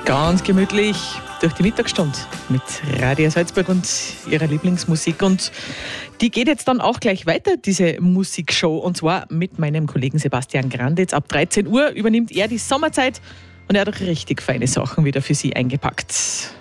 Ganz gemütlich durch die Mittagsstunde mit Radio Salzburg und ihrer Lieblingsmusik. Und die geht jetzt dann auch gleich weiter, diese Musikshow. Und zwar mit meinem Kollegen Sebastian Granditz. Ab 13 Uhr übernimmt er die Sommerzeit und er hat auch richtig feine Sachen wieder für Sie eingepackt.